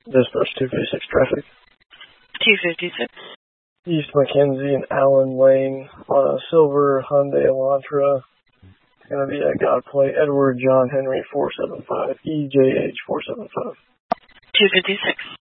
Dispatch 256 traffic. 256. East Mackenzie and Allen Lane on a silver Hyundai Elantra. It's going to be at God Plate Edward John Henry 475, EJH 475. 256.